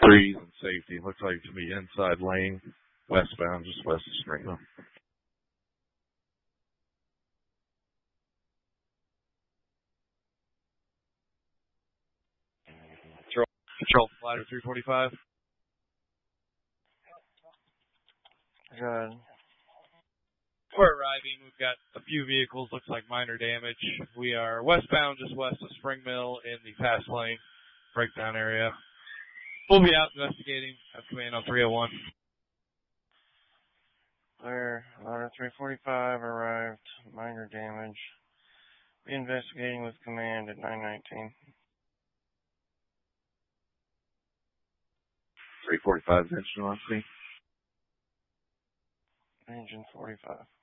Breeze and safety. Looks like it's going to be inside lane, westbound, just west of Springville. Control Slider 345. Good. We're arriving. We've got a few vehicles. Looks like minor damage. We are westbound, just west of Spring Mill in the fast lane breakdown area. We'll be out investigating. Have command on 301. Clear. Ladder 345 arrived. Minor damage. Be investigating with command at 919. 345 engine on scene. Engine 45.